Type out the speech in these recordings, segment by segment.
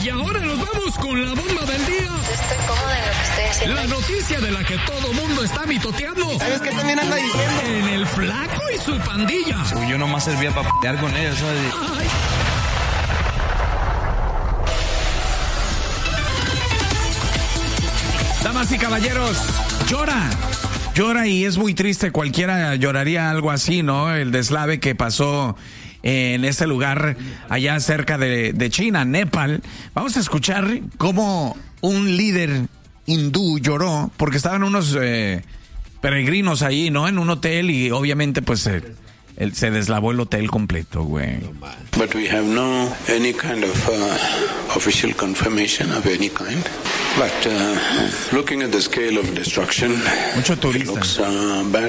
Y ahora nos vamos con la bomba del día. Estoy cómoda en lo que estoy haciendo. La noticia de la que todo mundo está mitoteando. ¿Sabes qué también anda diciendo? En el Flaco y su pandilla. Yo nomás servía para pelear con ellos, ¿sabes? Ay. Damas y caballeros, llora y es muy triste, cualquiera lloraría algo así, ¿no? El deslave que pasó en este lugar allá cerca de China, Nepal. Vamos a escuchar cómo un líder hindú lloró porque estaban unos peregrinos ahí, ¿no? En un hotel y obviamente pues se deslavó el hotel completo, güey. But we have no any kind of official confirmation of any kind. But looking at the scale of destruction, mucho turista. It looks bad.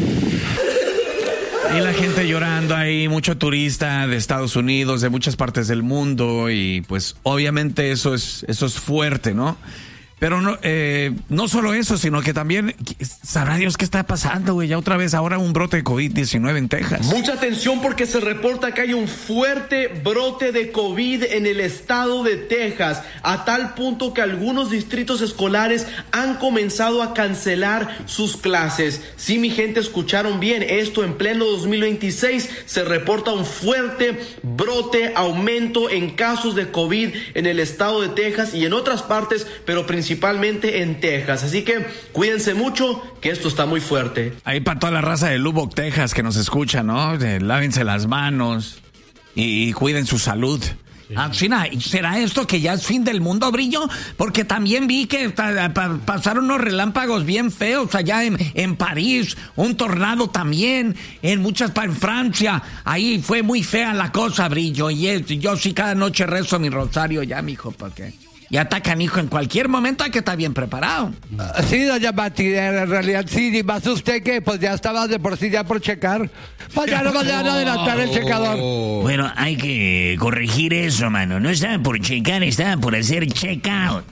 Y la gente llorando ahí, mucho turista de Estados Unidos, de muchas partes del mundo y pues obviamente eso es fuerte, ¿no? Pero no solo eso, sino que también, sabrá Dios qué está pasando, güey. Ya otra vez, ahora un brote de COVID-19 en Texas. Mucha atención porque se reporta que hay un fuerte brote de COVID en el estado de Texas, a tal punto que algunos distritos escolares han comenzado a cancelar sus clases. Sí, mi gente, escucharon bien, esto en pleno 2026 se reporta un fuerte brote, aumento en casos de COVID en el estado de Texas y en otras partes, pero principalmente en Texas. Así que cuídense mucho, que esto está muy fuerte. Ahí para toda la raza de Lubbock, Texas, que nos escucha, ¿no? Lávense las manos y cuiden su salud. Sí. China, ¿será esto que ya es fin del mundo, Brillo? Porque también vi que pasaron unos relámpagos bien feos allá en París, un tornado también, en Francia. Ahí fue muy fea la cosa, Brillo. Y yo sí cada noche rezo mi rosario ya, mijo, porque y atacan, hijo, en cualquier momento hay que estar bien preparado. Sí, doña Mati, en realidad sí, y más usted que pues ya estaba de por sí ya por checar. Pues ya no van a adelantar el checador. Bueno, hay que corregir eso, mano. No estaba por checar, estaba por hacer check-out.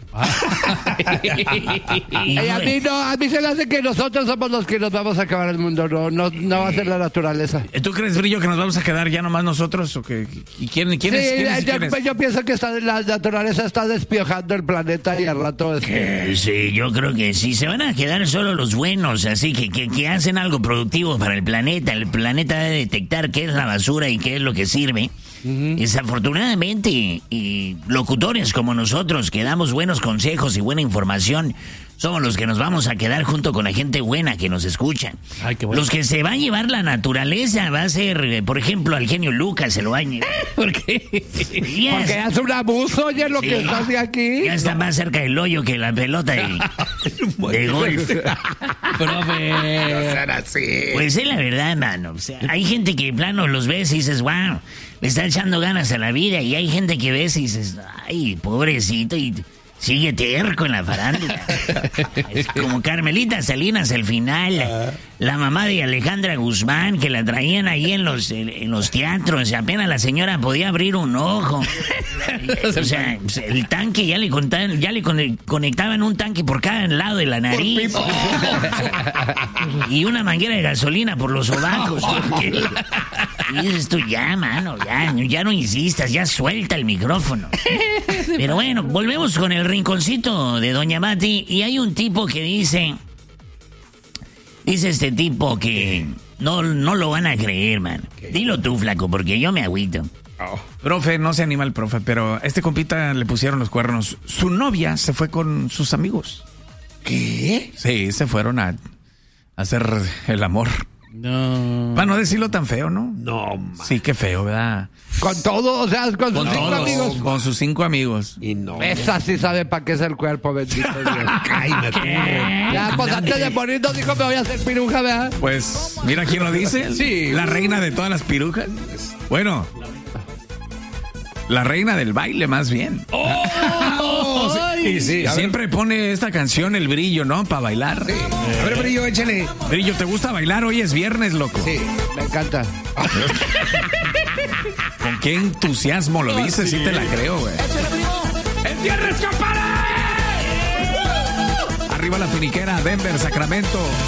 Y a mí se le hace que nosotros somos los que nos vamos a acabar el mundo, no va a ser la naturaleza. ¿Tú crees, Brillo, que nos vamos a quedar ya nomás nosotros? ¿O que, ¿y quién es? Yo pienso que la naturaleza está despiojando el planeta y al rato... Sí, yo creo que sí. Se van a quedar solo los buenos, así que hacen algo productivo para el planeta. El planeta debe detectar qué es la basura y qué es lo que sirve. Desafortunadamente, y locutores como nosotros que damos buenos consejos y buena información, somos los que nos vamos a quedar junto con la gente buena que nos escucha. Ay, qué bueno. Los que se va a llevar la naturaleza va a ser, por ejemplo, al genio Lucas se lo va a llevar. ¿Por qué? Porque hace un abuso, oye, lo que está haciendo aquí. Ya está más cerca del hoyo que la pelota de golf. Profe. No sean así. Pues es la verdad, mano. O sea, hay gente que en plano los ves y dices, wow, le está echando ganas a la vida. Y hay gente que ves y dices, ay, pobrecito, y sigue terco en la farándula. Es como Carmelita Salinas al final, la mamá de Alejandra Guzmán, que la traían ahí en los teatros, y apenas la señora podía abrir un ojo. O sea, el tanque ya le conectaban un tanque por cada lado de la nariz. Y una manguera de gasolina por los sobacos. Y dices tú, ya, mano, ya no insistas, ya suelta el micrófono. Pero bueno, volvemos con el rinconcito de Doña Mati. Y hay un tipo que dice este tipo que no lo van a creer, man. Dilo tú, flaco, porque yo me agüito. Profe, no se anima el profe, pero a este compita le pusieron los cuernos. Su novia se fue con sus amigos. ¿Qué? Sí, se fueron a hacer el amor. No. Para no decirlo tan feo, ¿no? No, man. Sí, qué feo, ¿verdad? Con todo, o sea, con sus 5 amigos. Con sus 5 amigos. Y no. Esa sí sabe para qué es el cuerpo, bendito Dios. Cállate. Ya, pues antes de morir nos dijo me voy a hacer piruja, ¿verdad? Pues, mira quién lo dice. Sí. La reina de todas las pirujas. Bueno, la reina del baile, más bien. Sí, siempre pone esta canción El Brillo, ¿no? Para bailar. Sí. A ver, Brillo, échale. Brillo, ¿te gusta bailar? Hoy es viernes, loco. Sí, me encanta. Con qué entusiasmo lo dices, sí te la creo, güey. ¡Es viernes, compadre! Arriba la finiquera, Denver, Sacramento.